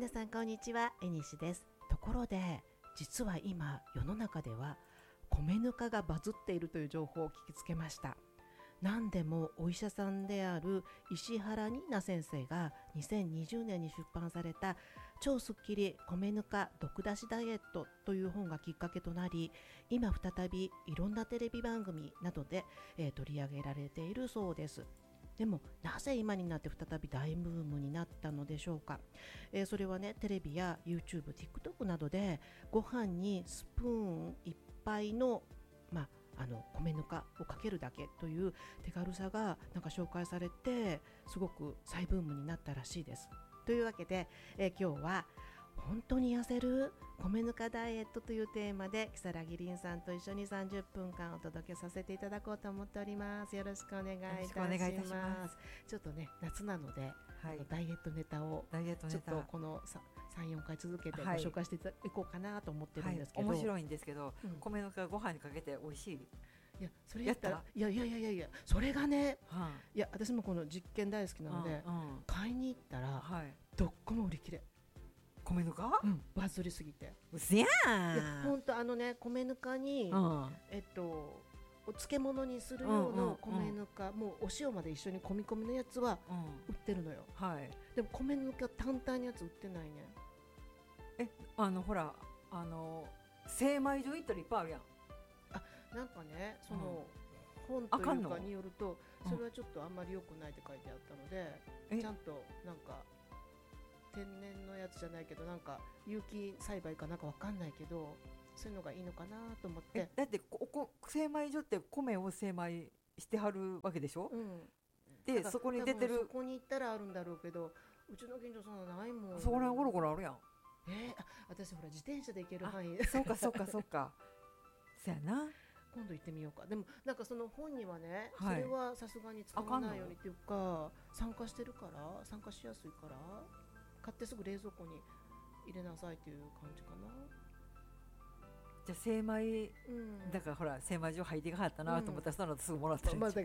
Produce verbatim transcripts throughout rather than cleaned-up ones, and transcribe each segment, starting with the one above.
皆さんこんにちは、えにしです。ところで実は今世の中では米ぬかがバズっているという情報を聞きつけました。何でもお医者さんである石原ニーナ先生がにせんにじゅうねんに出版された超スッキリ米ぬか毒出しダイエットという本がきっかけとなり、今再びいろんなテレビ番組などで、えー、取り上げられているそうです。でもなぜ今になって再び大ブームになったのでしょうか。えー、それはね、テレビや YouTube、TikTok などでご飯にスプーンいっぱいの、まあ、あの米ぬかをかけるだけという手軽さがなんか紹介されて、すごく再ブームになったらしいです。というわけで、えー、今日は本当に痩せる米ぬかダイエットというテーマで如月凛さんと一緒にさんじゅっぷんかんお届けさせていただこうと思っております。よろしくお願いいたします。 いたします。 ちょっとね、夏なので、 はい、 あのダイエットネタをダイエットネタちょっとこのさん、よんかい続けてご紹介していこうかなと思ってるんですけど、 はいはい、面白いんですけど、 うん、 米ぬかご飯にかけて美味しい。 いやそれやったらいやいやいやいやいやそれがね、 はあ、 いや私もこの実験大好きなので、 はあはあ、 買いに行ったら、はい、どっこも売り切れ。 米ぬか、 うん、バズりすぎて。 うせやん。 いや本当あのね、米ぬかに、うん、えっとお漬物にするような米ぬか、うんうんうん、もうお塩まで一緒に込み込みのやつは売ってるのよ、うん、はい、でも米ぬか単体のやつ売ってないね。 え、あのほらあの精米所行ったらいっぱいあるやん。 あ、なんかね、その、うん、本というかによるとそれはちょっとあんまり良くないって書いてあったので、うん、ちゃんとなんか天然のやつじゃないけど、なんか有機栽培かなんかわかんないけど、そういうのがいいのかなと思って。 だってここ精米所って米を精米してはるわけでしょ、うん、でそこに出てる、 そこに行ったらあるんだろうけど、うちの近所そんなないもん。 そこらゴロゴロあるやん。 えー、あ、私ほら自転車で行ける範囲。 そうかそうかそうかそやな、 今度行ってみようか。でもなんかその本にはね、はい、それはさすがに使わないようにっていうか、酸化してるから、酸化しやすいから買ってすぐ冷蔵庫に入れなさいっていう感じかな。 じゃあ精米、うん、だからほら精米所入っていかはったなと思ったら、うん、その後すぐもらったら、まあ、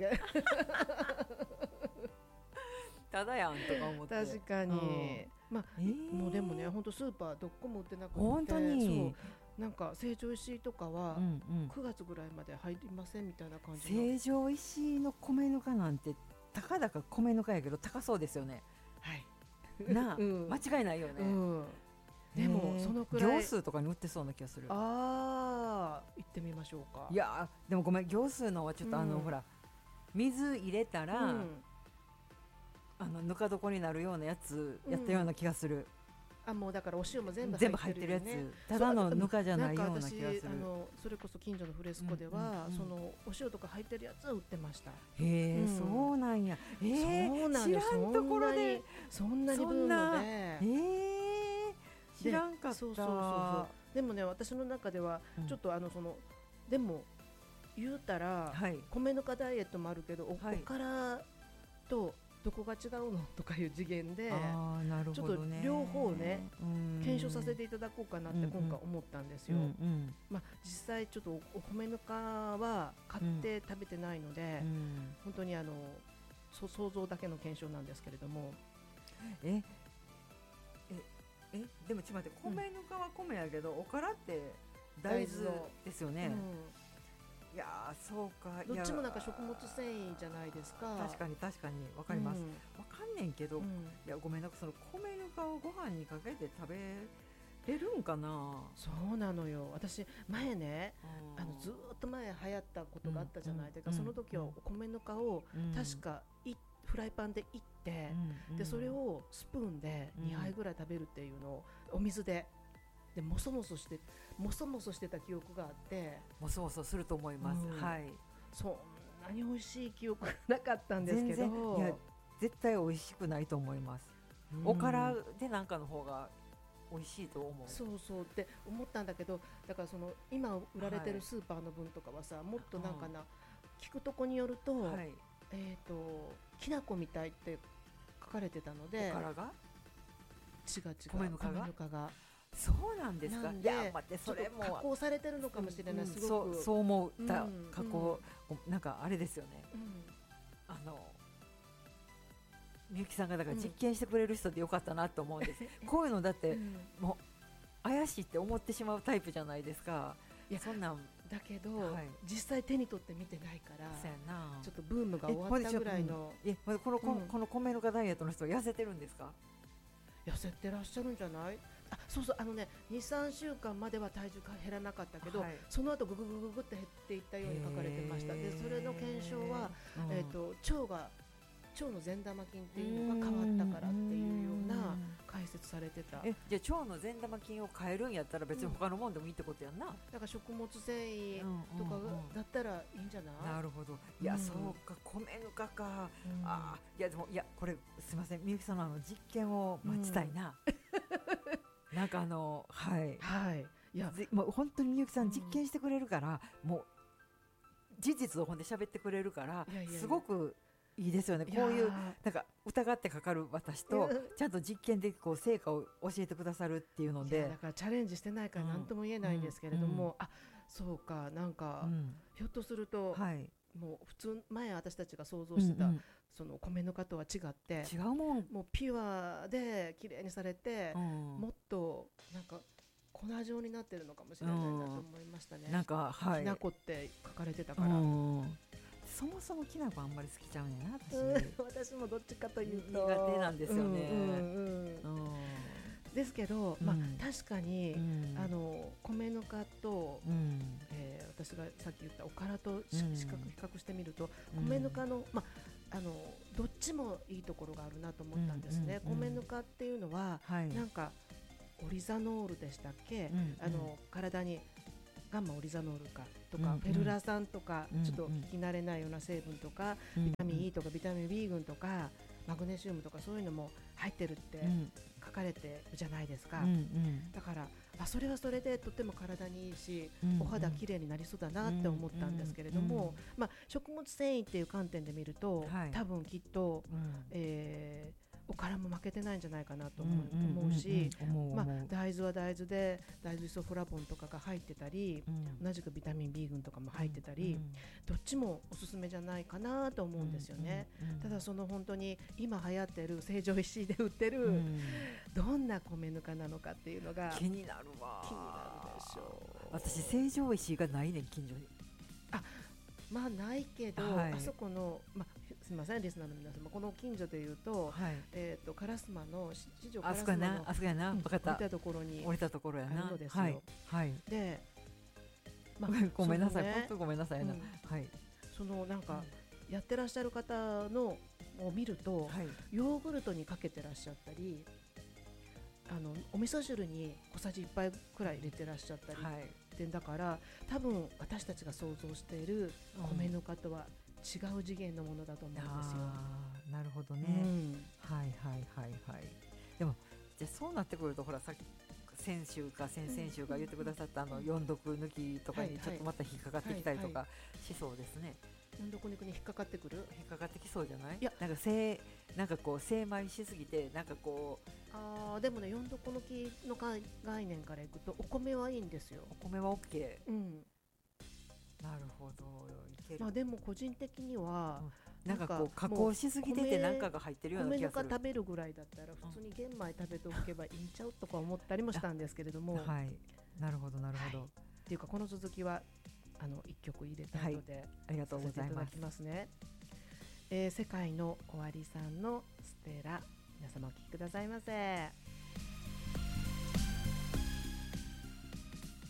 ただやんとか思って。 確かに、うん、まあ、えー、もうでもね、本当スーパーどこも売ってなくて、 本当にそうなんか成城石井とかはくがつぐらいまで入りませんみたいな感じの。 成城石井の米ぬかなんてたかだか米ぬかやけど高そうですよね。 はいなあ、うん、間違いないよね、うん、 でもそのくらい行数とかに売ってそうな気がする。 あー、行ってみましょうか。 いやでもごめん、行数のはちょっとあの、うん、ほら水入れたら、うん、あのぬか床になるようなやつやったような気がする、 うん、あ、もうだからお塩も全部入ってるよね、全部入ってるやつ、ただのぬかじゃないような気がする。 あのそれこそ近所のフレスコでは、うんうんうん、そのお塩とか入ってるやつは売ってました。 へえ、うん、そうなんや。えー、 そうなんや。知らんところでそんなにブームで、 えー、知らんかった。 そうそうそうそう。でもね、私の中ではちょっとあのその、うん、でも言うたら、はい、米ぬかダイエットもあるけど、お、はい、おからとどこが違うのとかいう次元で、 あ、なるほどね、 ちょっと両方ね検証させていただこうかなって今回思ったんですよ、うんうん、まあ、実際ちょっとお米ぬかは買って食べてないので、うんうん、本当にあのそ想像だけの検証なんですけれども、 えええでもちょっと待って、米ぬかは米やけど、うん、おからって大豆ですよね、うん、いやそうか、 どっちもなんか食物繊維じゃないですか。 確かに確かに分かります、うん、分かんねんけど、うん、いやごめんなさい、その米ぬかをご飯にかけて食べれるんかな。 そうなのよ。私前ね、あのずっと前流行ったことがあったじゃないですか、うん、その時はお米ぬかを確かいフライパンでいって、うん、でそれをスプーンでにはいぐらい食べるっていうのをお水ででもそもそしてもそもそしてた記憶があって、 もそもそすると思います、うん、はい。 そんなに美味しい記憶なかったんですけど、全然、 いや絶対美味しくないと思います、うん、おからでなんかの方が美味しいと思う。 そうそうって思ったんだけど、だからその今売られてるスーパーの分とかはさ、はい、もっとなんかな、うん、聞くとこによると、はい、えーときな粉みたいって書かれてたので、 おからが違う違う、 米ぬかが、 米ぬかがそうなんですか。いや待って、それも加工されてるのかもしれない、うん、すごくそう、そう思った、うん、加工、うん、なんかあれですよね、うん、あのみゆきさんがだから実験してくれる人でよかったなと思うんです、うん、こういうのだって、うん、もう怪しいって思ってしまうタイプじゃないですか。 いやそんなんだけど、はい、実際手に取って見てないからそうやな、 ちょっとブームが終わったぐらいのええこのこの、うん、この米ぬかダイエットの人は痩せてるんですか？ 痩せてらっしゃるんじゃない？あ、そうそう、あのね にさんしゅうかんまでは体重が減らなかったけど、はい、その後グググググって減っていったように書かれてました。でそれの検証は、うん、えーと、腸が腸の善玉菌っていうのが変わったからっていうような解説されてた。 えじゃあ腸の善玉菌を変えるんやったら別に他のもんでもいいってことやんな、うん、 だから食物繊維とかだったらいいんじゃない？ なるほど。いや、うん、そうか米ぬかか、うん、あいやでもいやこれすいませんみゆきさんのあの実験を待ちたいな、うん、なんかあのはいはいいやもう本当にみゆきさん実験してくれるから、うん、もう事実をほんで喋ってくれるからいやいやいやすごくいいですよね。こういうなんか疑ってかかる私とちゃんと実験でこう成果を教えてくださるっていうので、 だからチャレンジしてないから何とも言えないんですけれども、うんうん、あそうかなんか、うん、ひょっとすると、はい、もう普通前私たちが想像してた、うんうん、その米ぬかとは違って違うもんもうピュアで綺麗にされて、うん、もっとなんか粉状になってるのかもしれないなと思いましたね、 うん、なんか、はい、 きなこって書かれてたから、 うんそもそもきなこあんまり好きちゃうんやな私私もどっちかというと苦手なんですよね、うんうんうんうん、ですけど、まあ、うん、確かに、うん、あの米ぬかと、うんえー、私がさっき言ったおからと比較、比較してみると、うん、米ぬかの、まあ、あのどっちもいいところがあるなと思ったんですね、うんうんうん、米ぬかっていうのは、はい、なんかオリザノールでしたっけ、うんうん、あの体にガンマオリザノールかとか、うんうん、フェルラ酸とか、うんうん、ちょっと聞き慣れないような成分とか、うんうん、ビタミン E とかビタミン B 群とかマグネシウムとかそういうのも入ってるって書かれてるじゃないですか、うんうん、だからあそれはそれでとっても体にいいし、うんうん、お肌きれいになりそうだなって思ったんですけれども、うんうんまあ、食物繊維っていう観点で見ると、はい、多分きっと、うんえーおからも負けてないんじゃないかなと思う、うんうんうんうん、思うし、まあ、大豆は大豆で大豆イソフラボンとかが入ってたり、うん、同じくビタミン B 群とかも入ってたり、うんうん、どっちもおすすめじゃないかなと思うんですよね、うんうんうん、ただその本当に今流行ってる成城石井で売ってる、うん、どんな米ぬかなのかっていうのが気になるわ。 気になるでしょう。 私成城石井がないねん近所に。 あまあないけど、はい、あそこの、まあ、すみませんリスナーの皆様この近所でいうと、はいえー、と烏丸の四条烏丸のあそこやな分かった、 降りたところに降りたところやなあるのですよ、 はいはい、 で、 まあ、ごめんなさい、ね、本当ごめんなさいな、うんはい、 そのなんか、うん、やってらっしゃる方のを見ると、はい、ヨーグルトにかけてらっしゃったりあのお味噌汁に小さじいっぱいくらい入れてらっしゃったり、はい、でだから多分私たちが想像している米ぬかとは違う次元のものだと思うんですよ。 あなるほどね、うん、はいはいはいはい。でもじゃあそうなってくるとほらさっき先週か先々週か言ってくださったあの四読抜きとかにちょっとまた引っかかってきたりとかしそうですね。 四読抜きに引っかかってくる引っかかってきそうじゃない？いやなんか精なんかこう精米しすぎてなんかこうあでもね四読抜きの概念からいくとお米はいいんですよ。 お米は OK、うん、なるほどいける。 まあ、でも個人的には、 うん、なんかこう加工しすぎてて何かが入ってるような気がする。 米ぬか食べるぐらいだったら普通に玄米食べておけばいいんちゃうとか思ったりもしたんですけれどもはいなるほどなるほど、はい、 っていうかこの続きはあのいっきょく入れたので、はい、 ありがとうございます。させていただきますね、えー、世界の終わりさんのステラ皆様お聴きくださいませ。